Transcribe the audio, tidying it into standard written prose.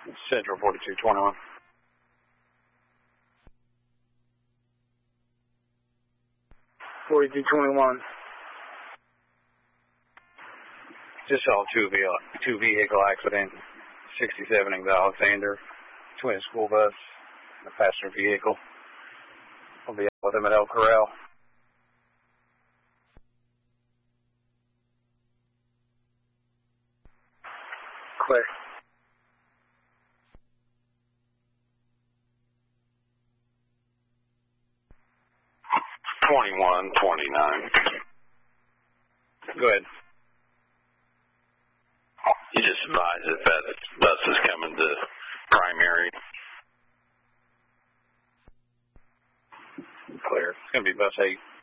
Central 4221. Just saw two vehicle accident. 67 in Alexander, twin school bus, the passenger vehicle. I'll be out with them at El Corral. Clear. Go ahead. You just advise if that bus is coming to primary. Clear. It's going to be bus 8.